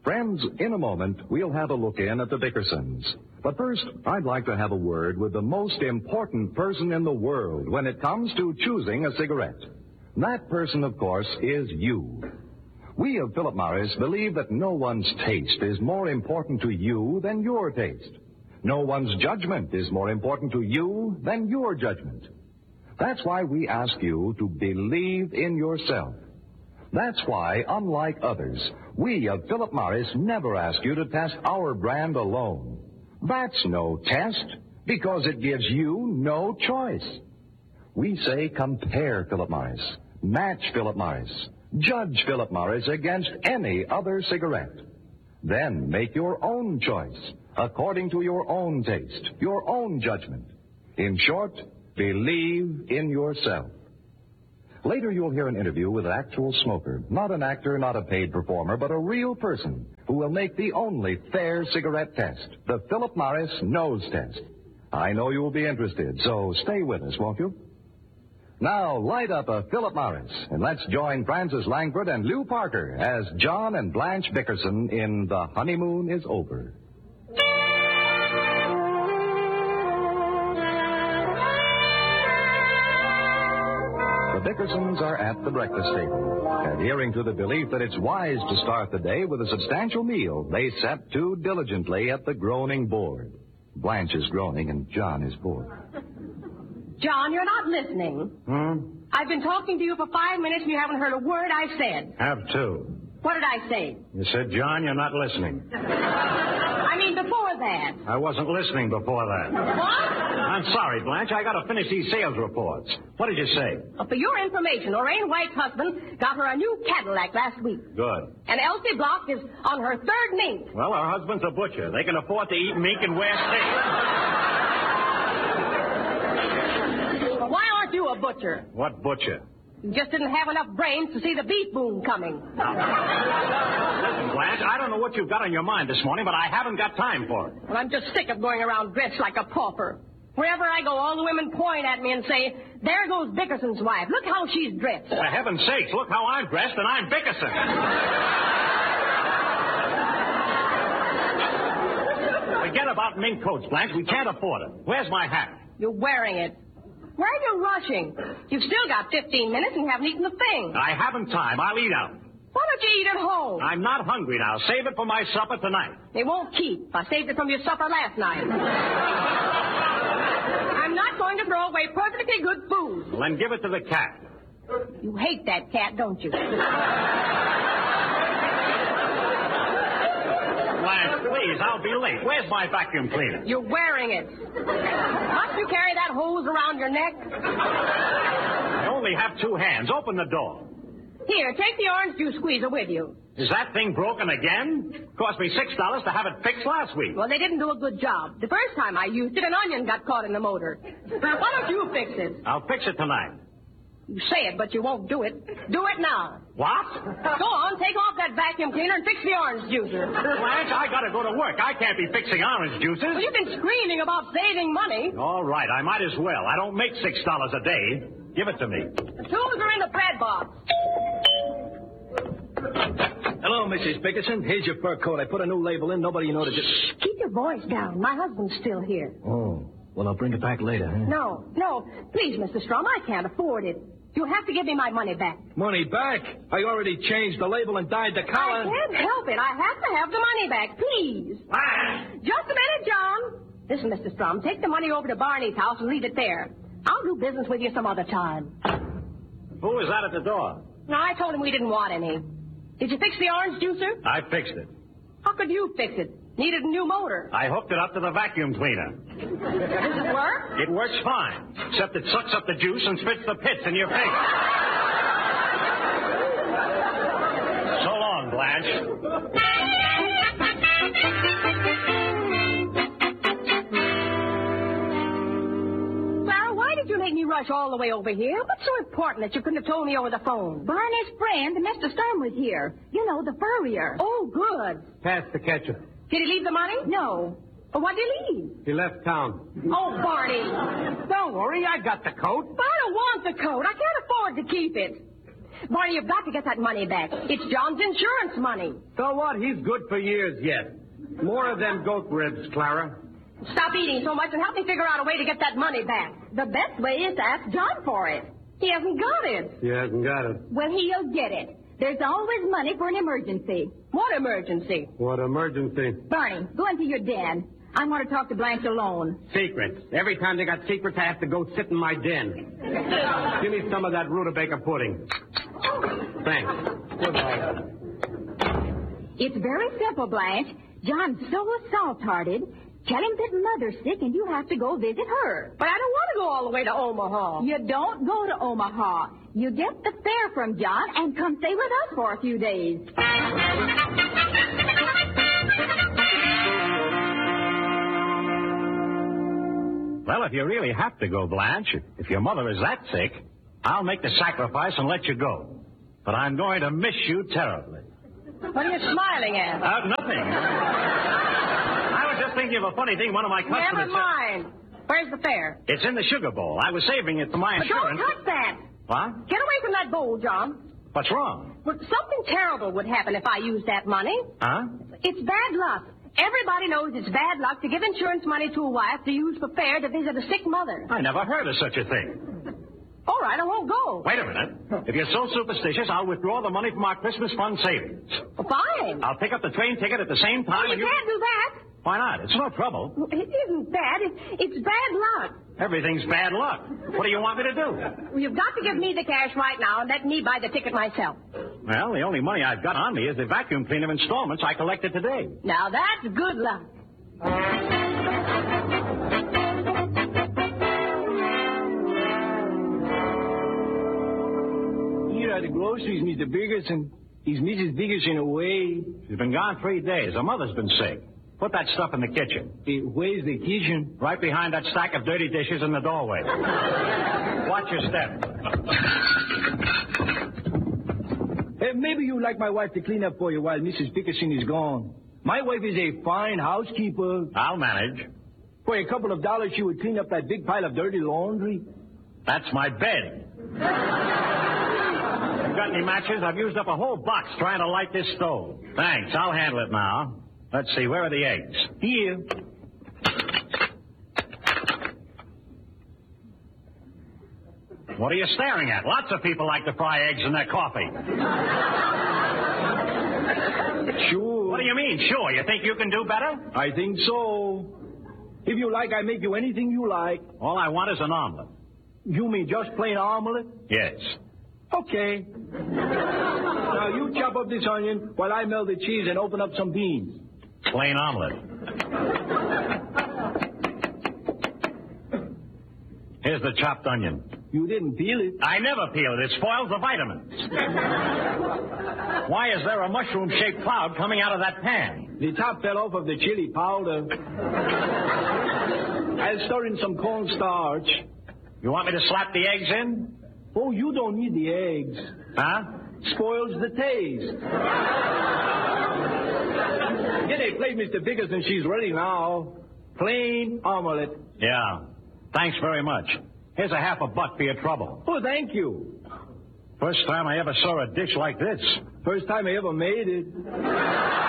Friends, in a moment, we'll have a look in at the Dickersons. But first, I'd like to have a word with the most important person in the world when it comes to choosing a cigarette. That person, of course, is you. We of Philip Morris believe that no one's taste is more important to you than your taste. No one's judgment is more important to you than your judgment. That's why we ask you to believe in yourself. That's why, unlike others, we of Philip Morris never ask you to test our brand alone. That's no test, because it gives you no choice. We say compare Philip Morris, match Philip Morris, judge Philip Morris against any other cigarette. Then make your own choice, according to your own taste, your own judgment. In short, believe in yourself. Later, you'll hear an interview with an actual smoker, not an actor, not a paid performer, but a real person who will make the only fair cigarette test, the Philip Morris nose test. I know you will be interested, so stay with us, won't you? Now, light up a Philip Morris, and let's join Frances Langford and Lou Parker as John and Blanche Dickerson in The Honeymoon is Over. The Dickersons are at the breakfast table. Adhering to the belief that it's wise to start the day with a substantial meal, they set to diligently at the groaning board. Blanche is groaning and John is bored. John, you're not listening. I've been talking to you for 5 minutes and you haven't heard a word I've said. Have to. What did I say? You said, John, you're not listening. I mean, before that. I wasn't listening before that. What? I'm sorry, Blanche. I got to finish these sales reports. What did you say? Well, for your information, Lorraine White's husband got her a new Cadillac last week. Good. And Elsie Block is on her third mink. Well, her husband's a butcher. They can afford to eat mink and wear steak. Well, why aren't you a butcher? What butcher? You just didn't have enough brains to see the beef boom coming. Listen, Blanche, I don't know what you've got on your mind this morning, but I haven't got time for it. Well, I'm just sick of going around dressed like a pauper. Wherever I go, all the women point at me and say, there goes Dickerson's wife. Look how she's dressed. For heaven's sakes, look how I'm dressed, and I'm Dickerson. Forget about mink coats, Blanche. We can't afford it. Where's my hat? You're wearing it. Where are you rushing? You've still got 15 minutes and you haven't eaten a thing. I haven't time. I'll eat out. Why don't you eat at home? I'm not hungry now. Save it for my supper tonight. It won't keep. I saved it from your supper last night. I'm not going to throw away perfectly good food. Well, then give it to the cat. You hate that cat, don't you? Blanche, please, I'll be late. Where's my vacuum cleaner? You're wearing it. Must you carry that hose around your neck? I only have 2 hands. Open the door. Here, take the orange juice squeezer with you. Is that thing broken again? Cost me $6 to have it fixed last week. Well, they didn't do a good job. The first time I used it, an onion got caught in the motor. Why don't you fix it? I'll fix it tonight. You say it, but you won't do it. Do it now. What? Go on, take off that vacuum cleaner and fix the orange juicer. Blanche, I gotta go to work. I can't be fixing orange juices. Well, you've been screaming about saving money. All right, I might as well. I don't make $6 a day. Give it to me. The tools are in the bread box. Hello, Mrs. Dickerson. Here's your fur coat. I put a new label in. Nobody noticed it. Keep your voice down. My husband's still here. Oh. Well, I'll bring it back later, huh? No. Please, Mr. Strum, I can't afford it. You'll have to give me my money back. Money back? I already changed the label and dyed the collar. I can't help it. I have to have the money back, please. Just a minute, John. Listen, Mr. Strum, take the money over to Barney's house and leave it there. I'll do business with you some other time. Who was that at the door? No, I told him we didn't want any. Did you fix the orange juicer? I fixed it. How could you fix it? Needed a new motor. I hooked it up to the vacuum cleaner. Does it work? It works fine, except it sucks up the juice and spits the pits in your face. So long, Blanche. Clara, why did you make me rush all the way over here? What's so important that you couldn't have told me over the phone? Barney's friend, Mr. Strum, was here. You know, the furrier. Oh, good. Pass the ketchup. Did he leave the money? No. Well, what did he leave? He left town. Oh, Barney. Don't worry, I got the coat. But I don't want the coat. I can't afford to keep it. Barney, you've got to get that money back. It's John's insurance money. So what? He's good for years yet. More of them goat ribs, Clara. Stop eating so much and help me figure out a way to get that money back. The best way is to ask John for it. He hasn't got it. He hasn't got it. Well, he'll get it. There's always money for an emergency. What emergency? What emergency? Barney, go into your den. I want to talk to Blanche alone. Secrets. Every time they got secrets, I have to go sit in my den. Give me some of that rutabaga pudding. Thanks. Goodbye. It's very simple, Blanche. John's so assault-hearted. Tell him that Mother's sick and you have to go visit her. But I don't want to go all the way to Omaha. You don't go to Omaha. You get the fare from John and come stay with us for a few days. Well, if you really have to go, Blanche, if your mother is that sick, I'll make the sacrifice and let you go. But I'm going to miss you terribly. What are you smiling at? Nothing. I was just thinking of a funny thing one of my customers Never mind. Where's the fare? It's in the sugar bowl. I was saving it for my But don't insurance. touch that. What? Get away from that bowl, John. What's wrong? Well, something terrible would happen if I used that money. Huh? It's bad luck. Everybody knows it's bad luck to give insurance money to a wife to use for fare to visit a sick mother. I never heard of such a thing. All right, I won't go. Wait a minute. If you're so superstitious, I'll withdraw the money from our Christmas fund savings. Well, fine. I'll pick up the train ticket at the same time. Well, you can't do that. Why not? It's no trouble. It isn't bad. It's bad luck. Everything's bad luck. What do you want me to do? You've got to give me the cash right now and let me buy the ticket myself. Well, the only money I've got on me is the vacuum cleaner installments I collected today. Now, that's good luck. Here are the groceries, Mr. Biggerson. Is Mrs. Biggerson away? She's been gone 3 days. Her mother's been sick. Put that stuff in the kitchen. Where's the kitchen? Right behind that stack of dirty dishes in the doorway. Watch your step. Maybe you'd like my wife to clean up for you while Mrs. Bickerson is gone. My wife is a fine housekeeper. I'll manage. For a couple of dollars, she would clean up that big pile of dirty laundry. That's my bed. You got any matches? I've used up a whole box trying to light this stove. Thanks. I'll handle it now. Let's see. Where are the eggs? Here. What are you staring at? Lots of people like to fry eggs in their coffee. Sure. What do you mean, sure? You think you can do better? I think so. If you like, I make you anything you like. All I want is an omelet. You mean just plain omelet? Yes. Okay. Now, you chop up this onion while I melt the cheese and open up some beans. Plain omelet. Here's the chopped onion. You didn't peel it. I never peel it. It spoils the vitamins. Why is there a mushroom-shaped cloud coming out of that pan? The top fell off of the chili powder. I'll stir in some cornstarch. You want me to slap the eggs in? Oh, you don't need the eggs. Huh? Spoils the taste. Get a plate, Mr. Bickerson. She's ready now. Plain omelet. Yeah. Thanks very much. Here's $50 for your trouble. Oh, thank you. First time I ever saw a dish like this. First time I ever made it.